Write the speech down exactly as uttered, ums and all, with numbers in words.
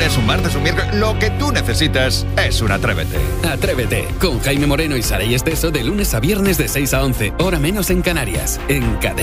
lunes, un martes, un miércoles, lo que tú necesitas es un Atrévete. Atrévete, con Jaime Moreno y Saray Esteso de lunes a viernes de seis a once, hora menos en Canarias, en Cadena.